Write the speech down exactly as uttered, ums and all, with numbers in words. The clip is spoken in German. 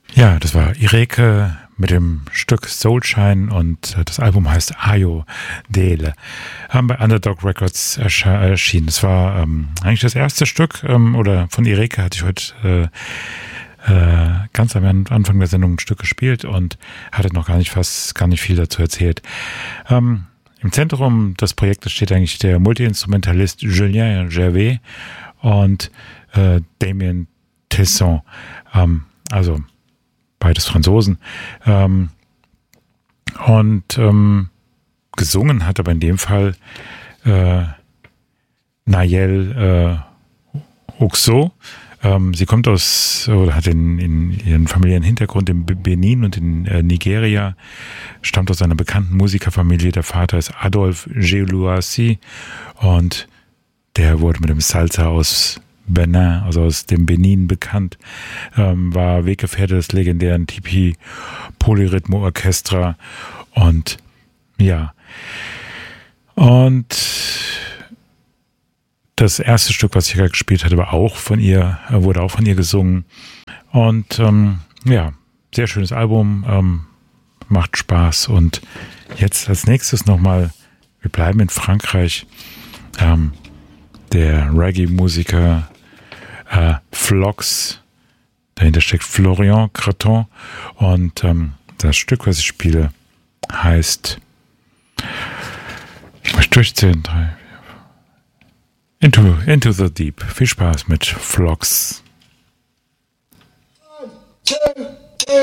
Ja, das war Ireke mit dem Stück Soulshine und das Album heißt Ayo Dele. Haben bei Underdog Records erschienen. Das war ähm, eigentlich das erste Stück ähm, oder von Ireke hatte ich heute äh, äh, ganz am Anfang der Sendung ein Stück gespielt und hatte noch gar nicht fast gar nicht viel dazu erzählt. Ähm, Im Zentrum des Projektes steht eigentlich der Multiinstrumentalist Julien Gervais und äh, Damien Tesson. Ähm, also beides Franzosen. Ähm, und ähm, gesungen hat aber in dem Fall äh, Nayel äh, Oxo. Ähm, sie kommt aus, oder hat in, in ihren familiären Hintergrund in Benin und in äh, Nigeria, stammt aus einer bekannten Musikerfamilie. Der Vater ist Adolphe Gelouassi und der wurde mit dem Salsa aus Benin, also aus dem Benin bekannt, ähm, war Weggefährte des legendären Tipi Polyrhythmo Orchestra und ja, und das erste Stück, was ich gerade gespielt hatte, war auch von ihr, wurde auch von ihr gesungen und ähm, ja, sehr schönes Album, ähm, macht Spaß und jetzt als nächstes nochmal, wir bleiben in Frankreich, ähm, der Reggae-Musiker Äh, Flox, dahinter steckt Florian Creton und ähm, das Stück, was ich spiele, heißt, ich möchte durchzählen, drei, vier, Into, Into the Deep. Viel Spaß mit Flox. One, two.